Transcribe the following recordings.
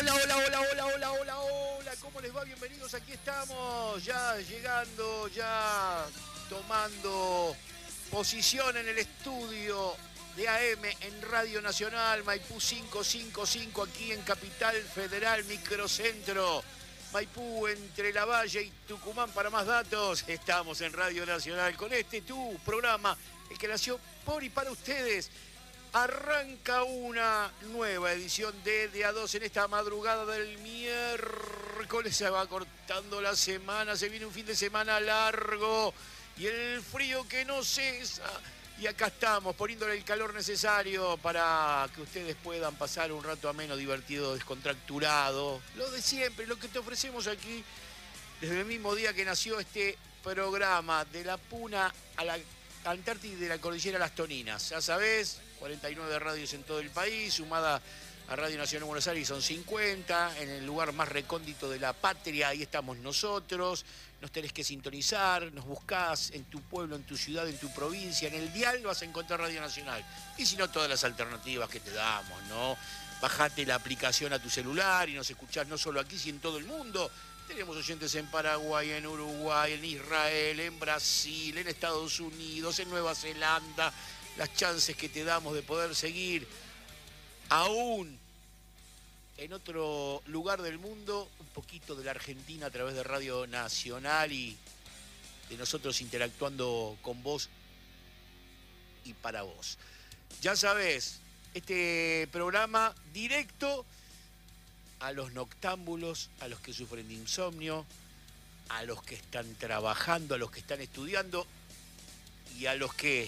Hola, hola, hola, hola, hola, hola, hola, ¿cómo les va? Bienvenidos, aquí estamos, ya llegando, ya tomando posición en el estudio de AM en Radio Nacional, Maipú 555, aquí en Capital Federal, Microcentro, Maipú, entre La Valle y Tucumán. Para más datos, estamos en Radio Nacional con tu programa, el que nació por y para ustedes. Arranca una nueva edición de A2 en esta madrugada del miércoles. Se va cortando la semana, se viene un fin de semana largo y el frío que no cesa. Y acá estamos poniéndole el calor necesario para que ustedes puedan pasar un rato ameno, divertido, descontracturado. Lo de siempre, lo que te ofrecemos aquí desde el mismo día que nació este programa, de la Puna a la Antártida y de la Cordillera a las Toninas. Ya sabés, 49 radios en todo el país, sumada a Radio Nacional de Buenos Aires son 50, en el lugar más recóndito de la patria, ahí estamos nosotros. Nos tenés que sintonizar, nos buscás en tu pueblo, en tu ciudad, en tu provincia, en el dial vas a encontrar Radio Nacional. Y si no, todas las alternativas que te damos, ¿no? Bajate la aplicación a tu celular y nos escuchás no solo aquí, sino en todo el mundo. Tenemos oyentes en Paraguay, en Uruguay, en Israel, en Brasil, en Estados Unidos, en Nueva Zelanda. Las chances que te damos de poder seguir aún en otro lugar del mundo, un poquito de la Argentina a través de Radio Nacional y de nosotros interactuando con vos y para vos. Ya sabés, este programa directo a los noctámbulos, a los que sufren de insomnio, a los que están trabajando, a los que están estudiando y a los que,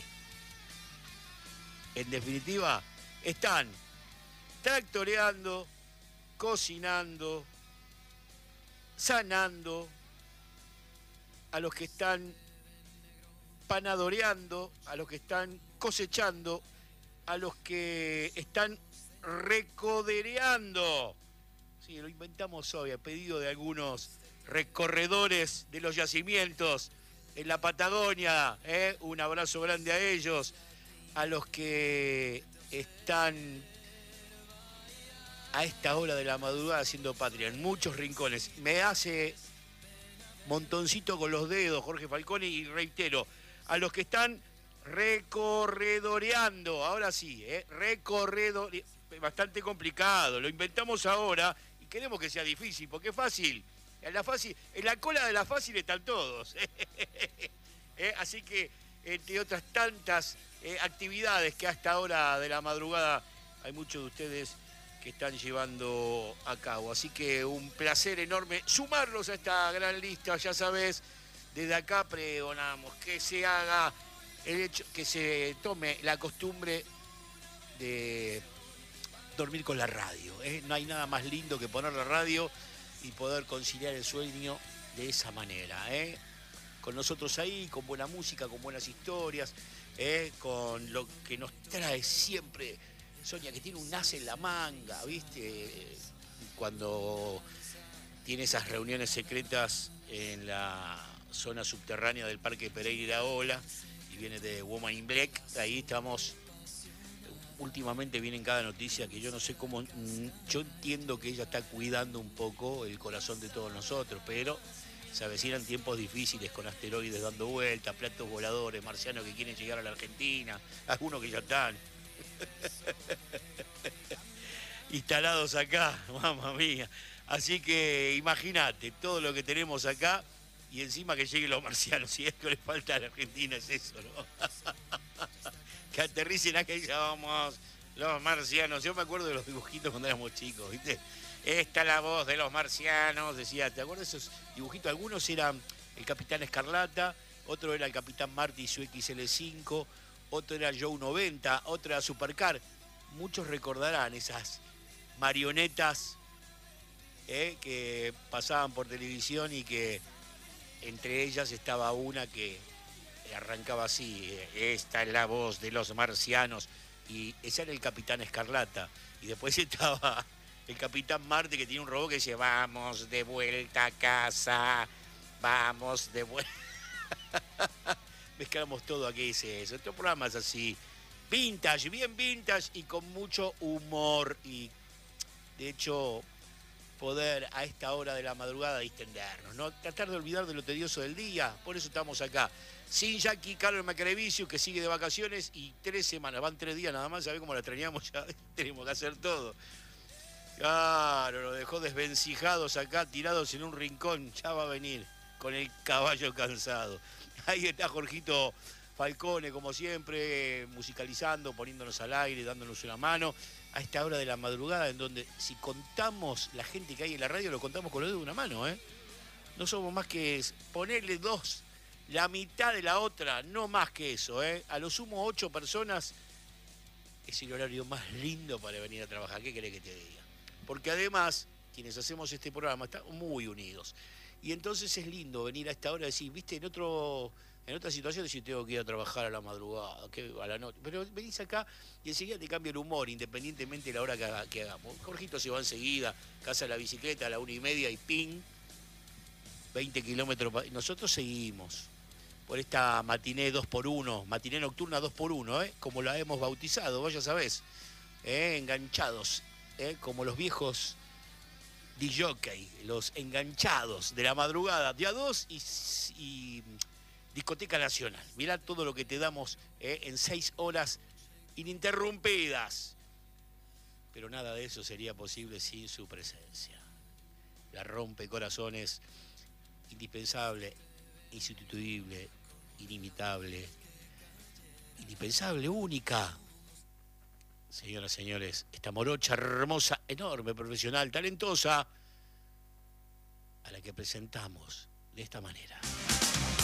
en definitiva, están tractoreando, cocinando, sanando, a los que están panadoreando, a los que están cosechando, a los que están recodereando. Sí, lo inventamos hoy a pedido de algunos recorredores de los yacimientos en la Patagonia. Un abrazo grande a ellos, a los que están a esta hora de la madrugada haciendo patria en muchos rincones. Me hace montoncito con los dedos Jorge Falcone y reitero, a los que están recorredoreando, ahora sí, bastante complicado, lo inventamos ahora y queremos que sea difícil, porque es fácil. En la cola de la fácil están todos. Así que, entre otras tantas actividades que a esta hora de la madrugada hay muchos de ustedes que están llevando a cabo. Así que un placer enorme sumarlos a esta gran lista. Ya sabés, desde acá pregonamos que se haga el hecho, que se tome la costumbre de dormir con la radio. No hay nada más lindo que poner la radio y poder conciliar el sueño de esa manera. Con nosotros ahí, con buena música, con buenas historias, con lo que nos trae siempre Sonia, que tiene un as en la manga, ¿viste? Cuando tiene esas reuniones secretas en la zona subterránea del Parque Pereira Ola y viene de Woman in Black, ahí estamos. Últimamente viene en cada noticia que yo no sé cómo, yo entiendo que ella está cuidando un poco el corazón de todos nosotros, pero se avecinan tiempos difíciles con asteroides dando vueltas, platos voladores, marcianos que quieren llegar a la Argentina, algunos que ya están instalados acá, mamma mía. Así que imagínate todo lo que tenemos acá y encima que lleguen los marcianos. Y esto le falta a la Argentina es eso, ¿no? Que aterricen acá y llamamos los marcianos. Yo me acuerdo de los dibujitos cuando éramos chicos, ¿viste? Esta es la voz de los marcianos, decía. ¿Te acuerdas de esos dibujitos? Algunos eran el Capitán Escarlata, otro era el Capitán Marty y su XL5, otro era Joe 90, otro era Supercar. Muchos recordarán esas marionetas que pasaban por televisión y que entre ellas estaba una que arrancaba así, esta es la voz de los marcianos, y ese era el Capitán Escarlata, y después estaba el Capitán Marte que tiene un robot que dice, vamos de vuelta a casa, vamos de vuelta. Mezclamos todo aquí, dice eso. Este programa es así, vintage, bien vintage y con mucho humor. Y de hecho, poder a esta hora de la madrugada distendernos, ¿no? Tratar de olvidar de lo tedioso del día, por eso estamos acá. Sin Jackie Carlos Macrevicius, que sigue de vacaciones, y 3 semanas, van 3 días nada más, ¿sabés cómo la extrañamos? Ya tenemos que hacer todo. Claro, lo dejó desvencijados acá, tirados en un rincón, ya va a venir con el caballo cansado. Ahí está Jorgito Falcone, como siempre, musicalizando, poniéndonos al aire, dándonos una mano, a esta hora de la madrugada, en donde si contamos la gente que hay en la radio, lo contamos con los dedos de una mano, ¿eh? No somos más que ponerle 2, la mitad de la otra, no más que eso, ¿eh? A lo sumo 8 personas, es el horario más lindo para venir a trabajar, ¿qué querés que te diga? Porque además, quienes hacemos este programa, estamos muy unidos. Y entonces es lindo venir a esta hora y decir, viste, en otra situación decir, tengo que ir a trabajar a la madrugada, a la noche. Pero venís acá y enseguida te cambia el humor, independientemente de la hora que hagamos. Jorgito se va enseguida, casa la bicicleta a la 1:30 y ping, 20 kilómetros. Nosotros seguimos por esta matiné 2x1, matiné nocturna 2x1, como la hemos bautizado, vos ya sabés, enganchados, como los viejos DJ, los enganchados de la madrugada, día 2 y Discoteca Nacional. Mirá todo lo que te damos en 6 horas ininterrumpidas. Pero nada de eso sería posible sin su presencia. La rompe corazones, indispensable, insustituible, inimitable, indispensable, única. Señoras, señores, esta morocha hermosa, enorme, profesional, talentosa, a la que presentamos de esta manera.